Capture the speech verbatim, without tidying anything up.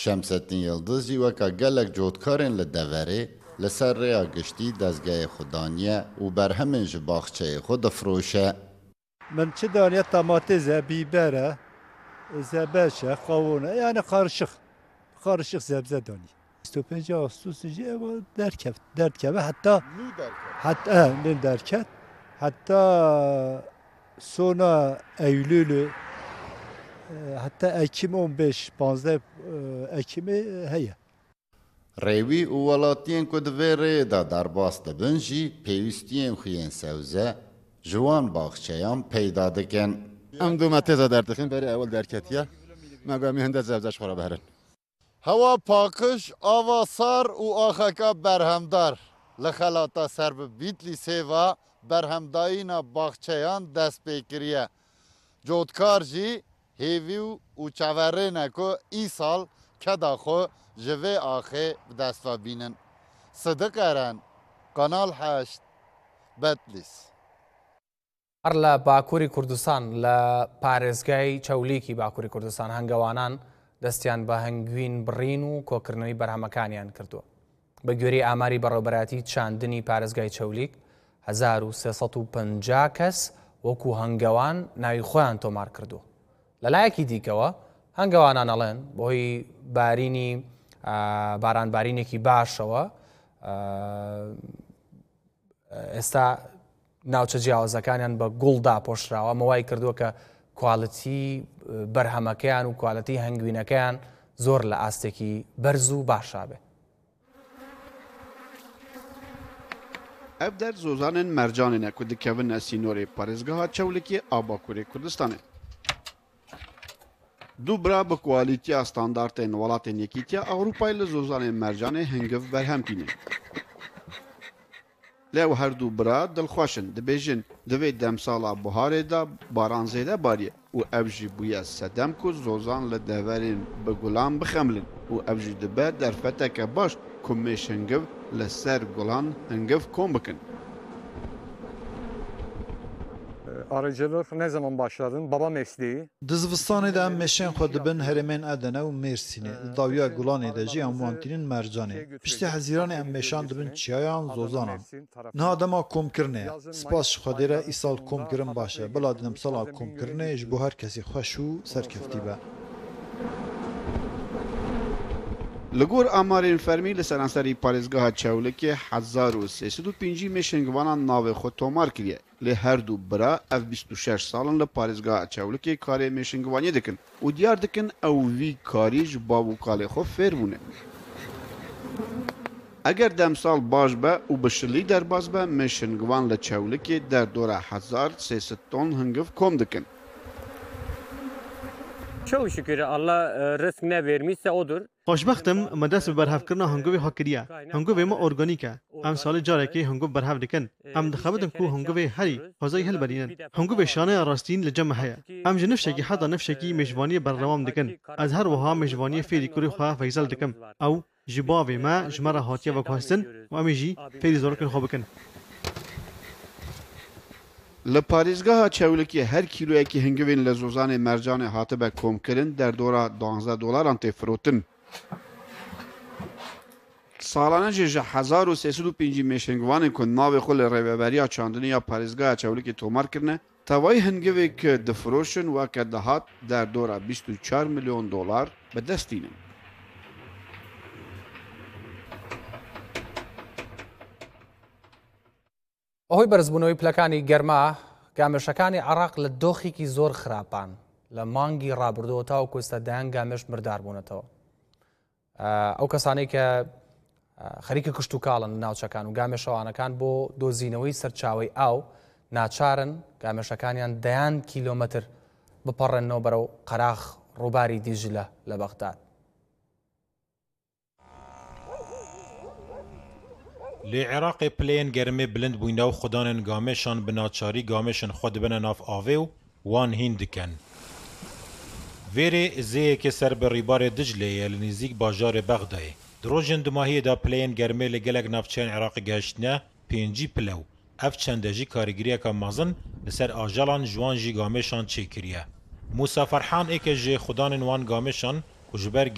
Şemsettin Yıldız jî weka gelek cotkarên li deverê li ser rêya giştî dezgehê xwe daniye û berhemên ji baxçeyê xwe difroşe. Min çi daniye domates e, biber e, zebeş e, kavun e, yani karışık. Karışık sebze daniye. Stopeci Ağustos jî ev derkev, derkeve hatta hatta ne derket hatta sona Eylül'ü hatta Ekim on beş panzdeh Ekim'i heye. Rêwî û welatiyên ku di vê rêyê de derbas dibin jî pêwîstiyên xwe yên sewze ji wan baxçeyan peyda dikin. Em domatesa derdixin berê ewil derketiye me gomî hinde zevzeş xwe re beherin. Hewa pakış, ava sar û axeka berhemdar. Li xelata ser bi Bîtlîsê ve berhemdayîna baxçeyan dest pê kiriye. Cotkar jî hêvî û çeverê ne ku îsal keda xwe ji vê axê bi dest ve bînin. Sıdık Eren, Kanal heşt, Betlîs. هەر لە باکووری کوردستان لە پارێزگای چەولێکی باکووری کوردستان هەنگەوانان دەستیان بە هەنگوین بڕین و کۆکردنەوەی بەرهەمەکانیان کردووە. بە گوێرەی ئاماری بەڕێوەبەرەتی چاندنی پارێزگای چەولێک هەزار و سێسەد و پەنجا کەس وەکو هەنگەوان ناوی خۆیان تۆمار کردووە. لەلایەکی دیکەوە هەنگەوانان ئەڵێن بۆی بارینی بارانبارینێکی باشەوە ئێستا ناوچە جیاوازەکانیان بە گوڵدا پۆشراوە مەوای کردووە کە کواڵەتی بەرهەمەکەیان و کواڵەتی هەنگوینەکەیان زۆر لە ئاستێکی بەرز و باشا بێ. Ev der zozanên mercanê ne ku dikevin sînorê parêzgeha Çewlikê a Bakurê Kurdistanê. Du bira bi kwalîtiya standartên welatên Yekîtiya Ewropayê li zozanên mercanê hingiv berhem tînin. Lê her du bira dilxweşin dibêjin di vê demsala buharê de baran zêde bariye û ev jî bûye sedem ku zozan li deverên bi gulan bixemilin û ev jî dibe derfeteke baş ku mêş hingiv li ser gulan hingiv kom bikin. Arıcılık ne zaman başladın? Baba mesleği. Di zivistanê de em meşên xwe dibin herêmên Edenê û Mêrsînê. Li dawiya Gulanê de jî em wan tînin mercanê. Piştî hezîranê em meşan dibin çiyayan zozanan. Niha dema komkirinê ye. Spas ji Xwedê re îsal komkirin baş e. Bila di demsala komkirinê ji bo her kesî xweş û serkeftî be. Li gor amarên fermî li seranserî parêzgeha Çewlikê hezar û sêsed û pêncî mêşingivanan navê xwe tomar kiriye. Lê her du bira ev bîst û şeş salin li parêzgeha Çewlikê karê mêşingivaniyê dikin û diyar dikin ew vî karî ji bav û kalê xwe fêr bûne. Eger demsal baş be û bi şilî derbas be mêşingivan li Çewlikê derdora hezar sêsed ton hingiv kom dikin. Çok şükür Allah rızk ne vermişse odur. Xoşbextim me dest bi berhevkirina hingivê xwe kiriye. Hingivê me organîk e. Em salê carekê hingiv berhev dikin. Em dixebitin ku hingivê herî xwezayî hilberînin. Hingivê şaneya rastîn li cem heye. Em ji nifşekî heta nifşekî mêjvaniyê berdewam dikin. Ez her wiha mêjvaniyê fêrî kurê xwe feyzel dikim. Ew ji bavê me ji me re hatiye veguhestin û em ê jî fêrî zarokên xwe bikin. Li parêzgeha Çewlikê her kîloyekî hingivên li zozanê mercanê hatibe komkirin derdora duanzdeh dolaran tê firotin. Salane jî ji hezar û sêsed û pêncî mêşingivanên ku navê xwe li rêveberiya çandiniya parêzgeha Çewlikê tomar kirine, tevayî hingivê ki difiroşin weke dihat derdora bîst û çar milyon dolar bi dest tînin. ئەوەی بەرزبوونەوەی پلەکانی گەرما گامێشەکانی عێراق لە دۆخێکی زۆر خراپان لە مانگی ڕابردووە تاوەکو ئێستا دایان گامێش مردار بوونەتەوە. ئەو کەسانەی کە خەریکە کشت و کاڵن ناوچەکان و گامێشەوانەکان بۆ دۆزینەوەی سەرچاوی ئاو ناچارن گامێشەکانیان دەیان کیلۆمەتر بپەڕێنەوە بەرەو قەراخ ڕووباری دیژلە لە بەغداد. Li Iraqê pileyên germê bilind bûyne û xudanên gamêşan bi naçarî gamêşin xwe dibine nav avê û wan hîn dikin. Vêrê zêyekê ser bi rîbarê Dicleyê li nêzik bajarê Bexdayê. Di rojên dimahiyê de pileyên germê li gelek navçeyên Iraqê gehiştine pêncî pilew. Ev çende jî karîgiriyeka mezin li ser ajalan ji wan jî gamêşan çêkiriye. Musa Ferhan êkê ji xudanên wan gamêşan ku ji ber